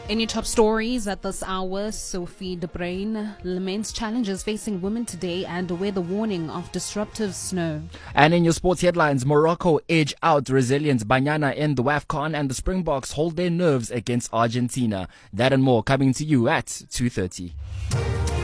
In your top stories at this hour, Sophie De Bruyn laments challenges facing women today and weather warning of disruptive snow. And in your sports headlines, Morocco edge out resilience Banyana in the WAFCON, and the Springboks hold their nerves against Argentina. That and more coming to you at 2:30.